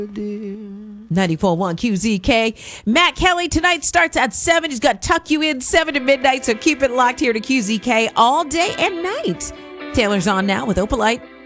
94.1 QZK. Matt Kelly tonight starts at 7. He's got Tuck You In 7 to midnight, so keep it locked here to QZK all day and night. Taylor's on now with Opalite.